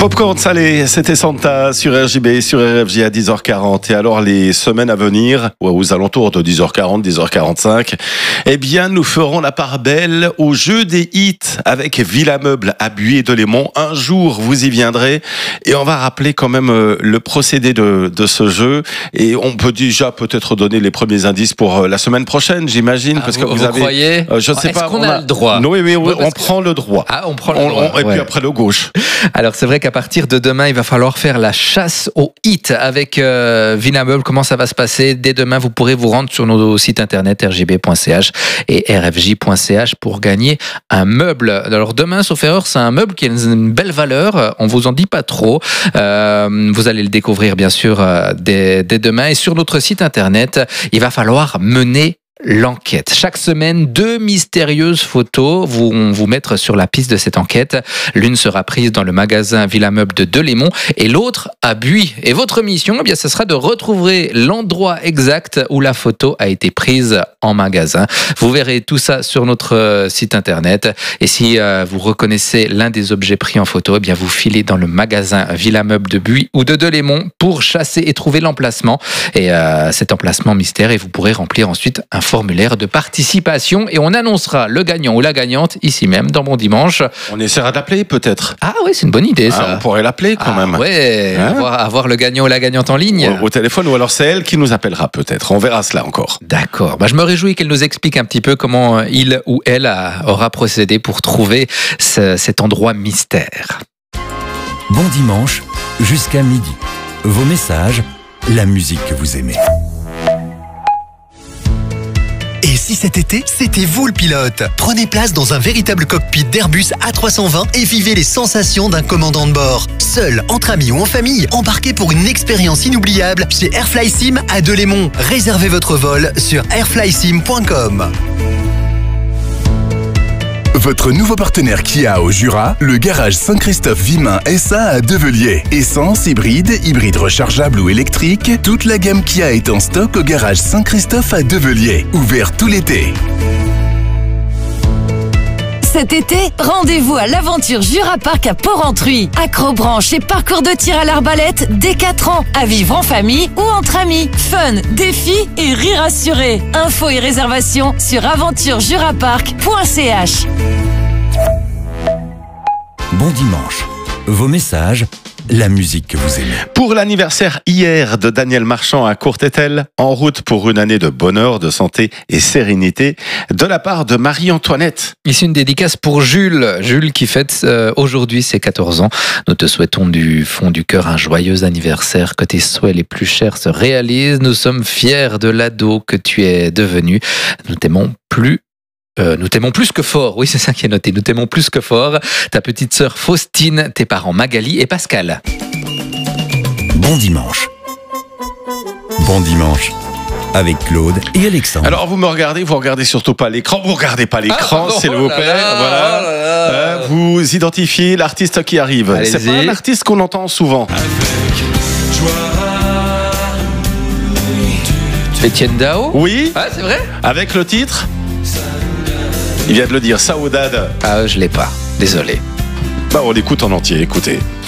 Popcorn salé, c'était Santa sur RJB, sur RFJ à 10h40. Et alors les semaines à venir, aux alentours de 10h40, 10h45, eh bien nous ferons la part belle au jeu des hits avec Villa Meuble à Buis-et-Delémont. Un jour vous y viendrez et on va rappeler quand même le procédé de ce jeu. Et on peut déjà peut-être donner les premiers indices pour la semaine prochaine, j'imagine, parce que vous avez. Croyez je ne sais Est-ce pas. qu'on a le droit? Non, oui, on prend le droit. Ah, on prend le droit. Et puis après le gauche. Alors c'est vrai qu'à partir de demain, il va falloir faire la chasse aux hits avec Villa Meuble. Comment ça va se passer? Dès demain, vous pourrez vous rendre sur nos sites internet rjb.ch et rfj.ch pour gagner un meuble. Alors demain, sauf erreur, c'est un meuble qui a une belle valeur. On vous en dit pas trop. Vous allez le découvrir bien sûr dès demain. Et sur notre site internet, il va falloir mener l'enquête. Chaque semaine, 2 mystérieuses photos vont vous mettre sur la piste de cette enquête. L'une sera prise dans le magasin Villa Meuble de Delémont et l'autre à Buis. Et votre mission, eh bien, ce sera de retrouver l'endroit exact où la photo a été prise en magasin. Vous verrez tout ça sur notre site internet. Et si vous reconnaissez l'un des objets pris en photo, eh bien, vous filez dans le magasin Villa Meuble de Buis ou de Delémont pour chasser et trouver l'emplacement. Et cet emplacement mystère, et vous pourrez remplir ensuite un formulaire de participation et on annoncera le gagnant ou la gagnante ici même dans Bon Dimanche. On essaiera d'appeler peut-être. Ah oui, c'est une bonne idée ça. On pourrait l'appeler quand même. Ouais, avoir le gagnant ou la gagnante en ligne. Au téléphone ou alors c'est elle qui nous appellera peut-être. On verra cela encore. D'accord. Je me réjouis qu'elle nous explique un petit peu comment il ou elle aura procédé pour trouver cet endroit mystère. Bon Dimanche, jusqu'à midi. Vos messages, la musique que vous aimez. Et si cet été, c'était vous le pilote? Prenez place dans un véritable cockpit d'Airbus A320 et vivez les sensations d'un commandant de bord. Seul, entre amis ou en famille, embarquez pour une expérience inoubliable chez Airflysim à Delémont. Réservez votre vol sur airflysim.com. Votre nouveau partenaire Kia au Jura, le garage Saint-Christophe-Vimain SA à Develier. Essence, hybride rechargeable ou électrique, toute la gamme Kia est en stock au garage Saint-Christophe à Develier. Ouvert tout l'été. Cet été, rendez-vous à l'aventure Jura Park à Port-Entruy. Acrobranche et parcours de tir à l'arbalète dès 4 ans. À vivre en famille ou entre amis. Fun, défis et rire assuré. Infos et réservations sur aventurejurapark.ch. Bon Dimanche. Vos messages, la musique que vous aimez. Pour l'anniversaire hier de Daniel Marchand à Courtétel, en route pour une année de bonheur, de santé et sérénité, de la part de Marie-Antoinette. Ici une dédicace pour Jules. Jules qui fête aujourd'hui ses 14 ans. Nous te souhaitons du fond du cœur un joyeux anniversaire, que tes souhaits les plus chers se réalisent. Nous sommes fiers de l'ado que tu es devenu. Nous t'aimons plus que fort. Oui, c'est ça qui est noté. Nous t'aimons plus que fort. Ta petite sœur Faustine, tes parents Magali et Pascal. Bon Dimanche. Bon Dimanche. Avec Claude et Alexandre. Alors vous regardez surtout pas l'écran. Vous regardez pas l'écran, s'il vous plaît. Voilà. Vous identifiez l'artiste qui arrive. Allez-y. C'est pas un artiste qu'on entend souvent. Etienne Dao. Oui. Ah, c'est vrai? Avec le titre. Il vient de le dire, Saoudade. Ah, je l'ai pas. Désolé. On l'écoute en entier, écoutez.